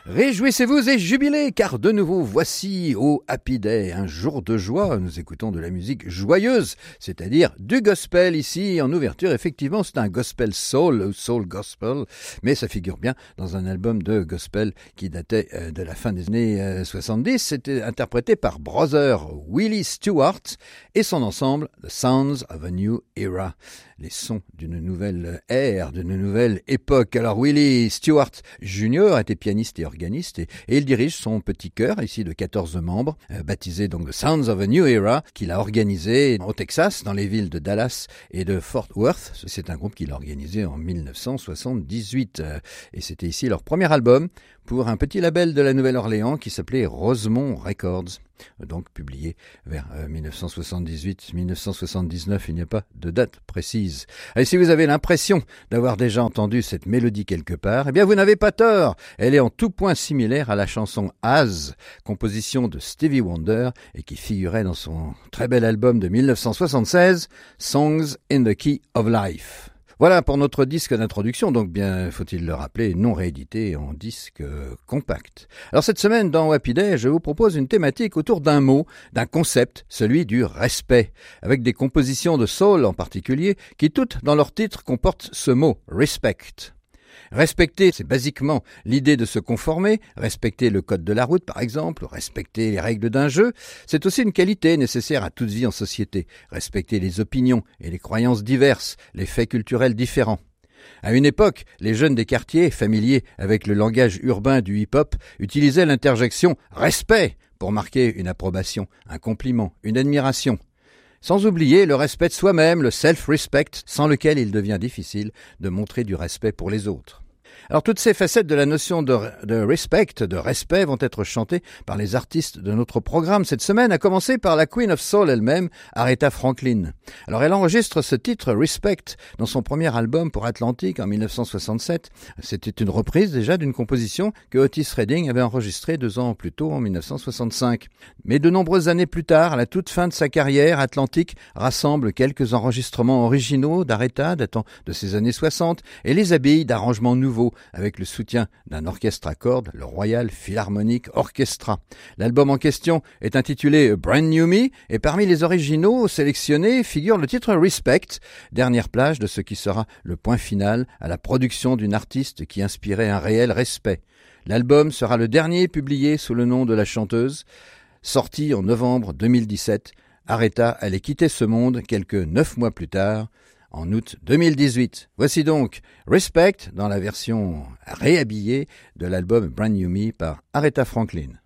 Réjouissez-vous et jubilez, car de nouveau voici au Happy Day, un jour de joie. Nous écoutons de la musique joyeuse, c'est-à-dire du gospel ici. En ouverture, effectivement, c'est un gospel soul, soul gospel, mais ça figure bien dans un album de gospel qui datait de la fin des années 70. C'était interprété par Brother Willie Stewart et son ensemble The Sounds of a New Era. Les sons d'une nouvelle ère, d'une nouvelle époque. Alors Willie Stewart Jr. était pianiste et organiste et il dirige son petit chœur ici de 14 membres, baptisé donc The Sounds of a New Era, qu'il a organisé au Texas, dans les villes de Dallas et de Fort Worth. C'est un groupe qu'il a organisé en 1978 et c'était ici leur premier album pour un petit label de la Nouvelle-Orléans qui s'appelait Rosemont Records, donc publié vers 1978-1979, il n'y a pas de date précise. Et si vous avez l'impression d'avoir déjà entendu cette mélodie quelque part, eh bien vous n'avez pas tort, elle est en tout point similaire à la chanson As, composition de Stevie Wonder et qui figurait dans son très bel album de 1976, Songs in the Key of Life. Voilà pour notre disque d'introduction, donc bien faut-il le rappeler, non réédité en disque compact. Alors cette semaine dans Happy Day, je vous propose une thématique autour d'un mot, d'un concept, celui du respect, avec des compositions de soul en particulier, qui toutes dans leur titre comportent ce mot, respect. Respecter, c'est basiquement l'idée de se conformer, respecter le code de la route par exemple, respecter les règles d'un jeu, c'est aussi une qualité nécessaire à toute vie en société, respecter les opinions et les croyances diverses, les faits culturels différents. À une époque, les jeunes des quartiers, familiers avec le langage urbain du hip-hop, utilisaient l'interjection « respect » pour marquer une approbation, un compliment, une admiration. Sans oublier le respect de soi-même, le self-respect, sans lequel il devient difficile de montrer du respect pour les autres. Alors toutes ces facettes de la notion de respect vont être chantées par les artistes de notre programme cette semaine, à commencer par la Queen of Soul elle-même, Aretha Franklin. Alors elle enregistre ce titre Respect dans son premier album pour Atlantic en 1967. C'était une reprise déjà d'une composition que Otis Redding avait enregistrée 2 ans plus tôt en 1965. Mais de nombreuses années plus tard, à la toute fin de sa carrière, Atlantic rassemble quelques enregistrements originaux d'Aretha datant de ces années 60 et les habille d'arrangements nouveaux avec le soutien d'un orchestre à cordes, le Royal Philharmonic Orchestra. L'album en question est intitulé Brand New Me et parmi les originaux sélectionnés figure le titre Respect, dernière plage de ce qui sera le point final à la production d'une artiste qui inspirait un réel respect. L'album sera le dernier publié sous le nom de la chanteuse. Sorti en novembre 2017, Aretha allait quitter ce monde quelques 9 mois plus tard, en août 2018. Voici donc Respect dans la version réhabillée de l'album Brand New Me par Aretha Franklin.